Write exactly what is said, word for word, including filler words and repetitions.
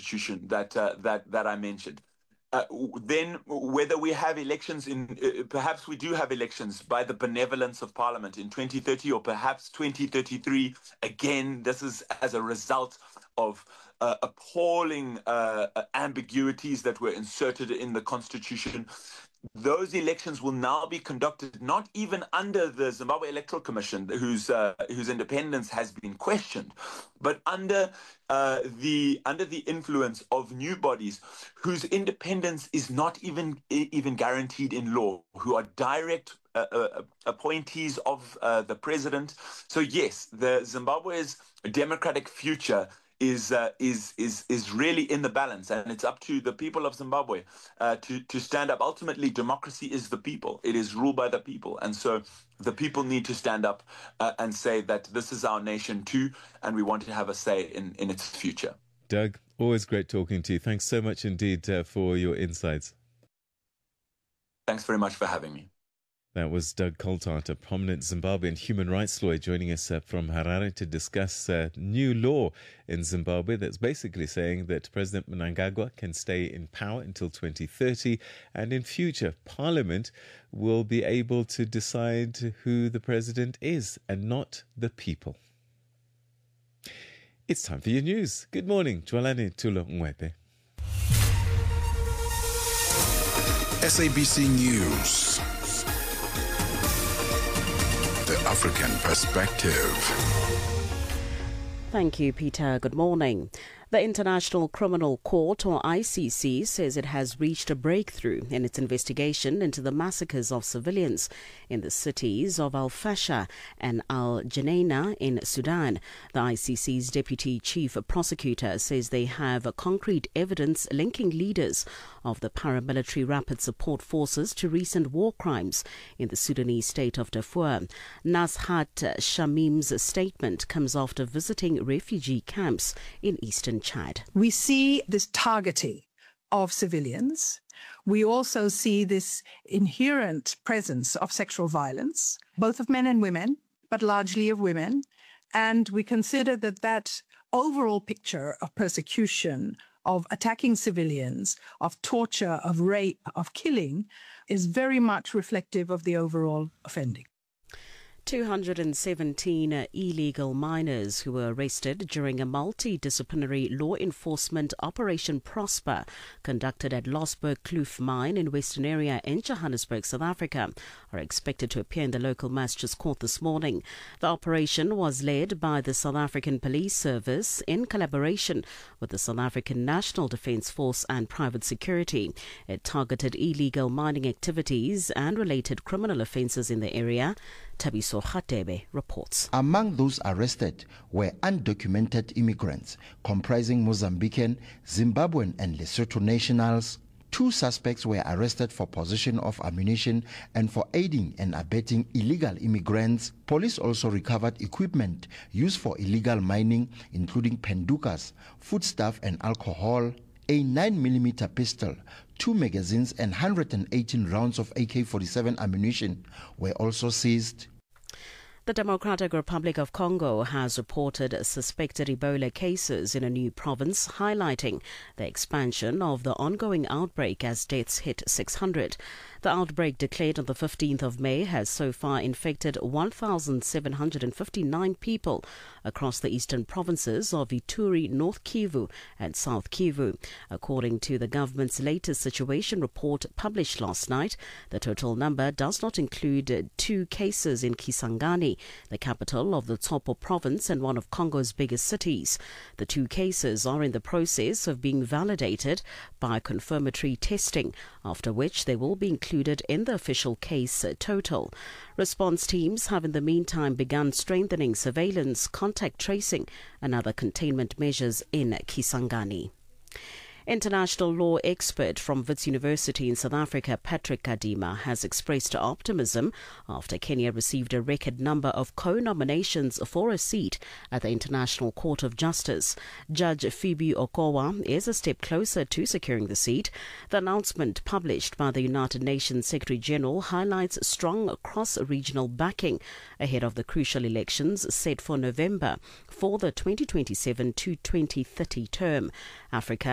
constitution that uh, that that I mentioned. Uh, then whether we have elections in, uh, perhaps we do have elections by the benevolence of Parliament in twenty thirty or perhaps twenty thirty-three. Again, this is as a result of uh, appalling uh, ambiguities that were inserted in the Constitution. Those elections will now be conducted not even under the Zimbabwe Electoral Commission, whose uh, whose independence has been questioned, but under uh, the under the influence of new bodies whose independence is not even even guaranteed in law, who are direct uh, uh, appointees of uh, the president. So yes, the Zimbabwe's democratic future is uh, is is is really in the balance, and it's up to the people of Zimbabwe uh, to to stand up. Ultimately, democracy is the people; it is ruled by the people, and so the people need to stand up uh, and say that this is our nation too, and we want to have a say in in its future. Doug, always great talking to you. Thanks so much indeed uh, for your insights. Thanks very much for having me. That was Doug Coltart, a prominent Zimbabwean human rights lawyer, joining us uh, from Harare to discuss uh, new law in Zimbabwe that's basically saying that President Mnangagwa can stay in power until twenty thirty, and in future, Parliament will be able to decide who the president is and not the people. It's time for your news. Good morning, Jwalani Tulo Ngwete. S A B C News. The African Perspective. Thank you, Peter. Good morning. The International Criminal Court, or I C C, says it has reached a breakthrough in its investigation into the massacres of civilians in the cities of Al Fasher and Al Janeina in Sudan. The I C C's Deputy Chief Prosecutor says they have concrete evidence linking leaders of the paramilitary Rapid Support Forces to recent war crimes in the Sudanese state of Darfur. Nazhat Shamim's statement comes after visiting refugee camps in eastern Chad. We see this targeting of civilians. We also see this inherent presence of sexual violence, both of men and women, but largely of women. And we consider that that overall picture of persecution, of attacking civilians, of torture, of rape, of killing, is very much reflective of the overall offending. two hundred seventeen uh, illegal miners who were arrested during a multidisciplinary law enforcement Operation Prosper conducted at Losberg Kloof mine in Western Area in Johannesburg, South Africa, are expected to appear in the local magistrates court this morning. The operation was led by the South African Police Service in collaboration with the South African National Defence Force and private security. It targeted illegal mining activities and related criminal offences in the area. Tabiso Khatebe reports. Among those arrested were undocumented immigrants comprising Mozambican, Zimbabwean and Lesotho nationals. Two suspects were arrested for possession of ammunition and for aiding and abetting illegal immigrants. Police also recovered equipment used for illegal mining, including pendukas, foodstuff and alcohol. A nine millimeter pistol, two magazines and one hundred eighteen rounds of A K forty-seven ammunition were also seized. The Democratic Republic of Congo has reported suspected Ebola cases in a new province, highlighting the expansion of the ongoing outbreak as deaths hit six hundred. The outbreak, declared on the fifteenth of May, has so far infected one thousand seven hundred fifty-nine people across the eastern provinces of Ituri, North Kivu and South Kivu. According to the government's latest situation report published last night, the total number does not include two cases in Kisangani, the capital of the Tsopo province and one of Congo's biggest cities. The two cases are in the process of being validated by confirmatory testing, after which they will be included in the official case total. Response teams have in the meantime begun strengthening surveillance, contact tracing and other containment measures in Kisangani. International law expert from Wits University in South Africa, Patrick Kadima, has expressed optimism after Kenya received a record number of co-nominations for a seat at the International Court of Justice. Judge Phoebe Okowa is a step closer to securing the seat. The announcement published by the United Nations Secretary General highlights strong cross-regional backing ahead of the crucial elections set for November for the twenty twenty-seven to twenty thirty term. Africa